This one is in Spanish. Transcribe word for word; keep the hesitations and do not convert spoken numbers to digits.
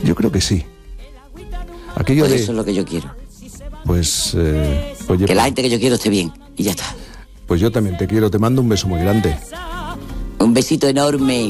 Yo creo que sí. Aquello Pues de... eso es lo que yo quiero. Pues... Eh, oye, Que la gente que yo quiero esté bien. Y ya está. pues yo también te quiero. Te mando un beso muy grande. Un besito enorme.